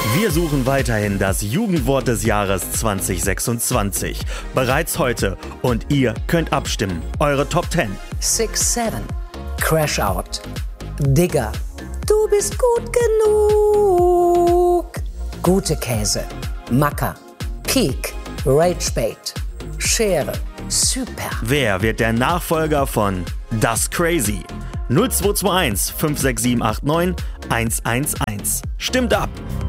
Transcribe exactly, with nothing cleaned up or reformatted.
Wir suchen weiterhin das Jugendwort des Jahres zwanzig sechsundzwanzig. Bereits heute. Und ihr könnt abstimmen. Eure Top zehn. six seven. Crash Out. Digger. Du bist gut genug. Gute Käse. Macker. Peak. Ragebait. Schere. Super. Wer wird der Nachfolger von Das Crazy? null zwei zwei eins fünf sechs sieben acht neun eins eins eins. Stimmt ab!